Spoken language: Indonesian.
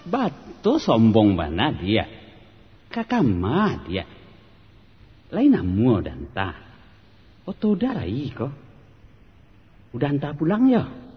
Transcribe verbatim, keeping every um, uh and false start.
Batu sombong bana dia. Kakama dia. Lain namu danta. Oto darai ko. Udah anta pulang ya.